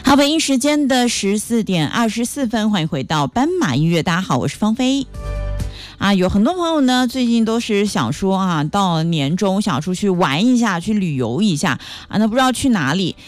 好，北京时间的14:24，欢迎回到斑马音乐。大家好，我是芳菲。有很多朋友呢，最近都是想说到年终想出去玩一下，去旅游一下那不知道去哪里。